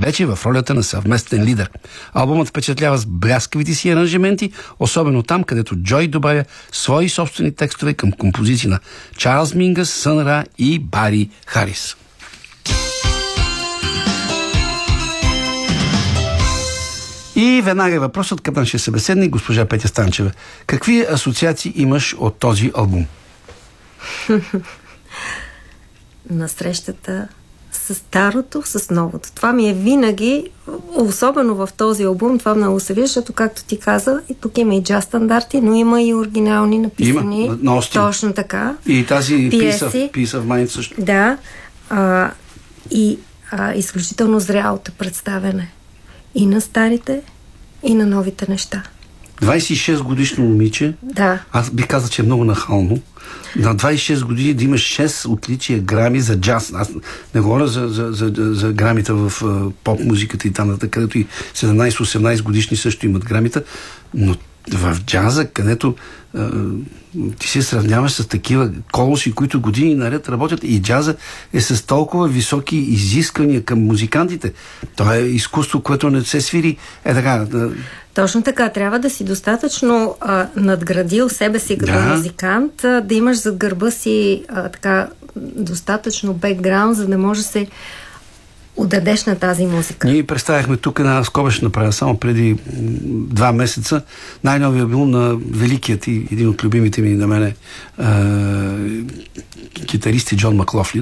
вече в ролята на съвместен лидер. Албумът впечатлява с бляскавите си аранжименти, особено там, където Джой добавя свои собствени текстове към композиции на Чарлз Мингъс, Сън Ра и Бари Харис. И веднага е въпросът към нашия събеседник, госпожа Петя Станчева. Какви асоциации имаш от този албум? На срещата с старото, с новото. Това ми е винаги, особено в този албум, това много се вижда, защото, както ти каза, и тук има и джаз стандарти, но има и оригинални написани. Има, точно така. И тази Piece of Mind също. Да. Изключително зрялото представяне. И на старите, и на новите неща. 26 годишно момиче. Да. Аз бих казал, че е много нахално. На 26 години да имаш 6 отличия грами за джаз. Аз не говоря за грамите в поп-музиката и там, където и 17-18 годишни също имат грамите, но в джаза, където ти се сравняваш с такива колоси, които години наред работят, и джаза е с толкова високи изисквания към музикантите. То е изкуство, което не се свири така. Точно така. Трябва да си достатъчно надградил себе си като музикант, да имаш зад гърба си така достатъчно бекграунд, за да може да се отдадеш на тази музика. Ние представяхме тук една скоба, ще направя само преди 2 месеца, най-новия албум на великият и един от любимите ми на мене китаристи Джон Маклофлин.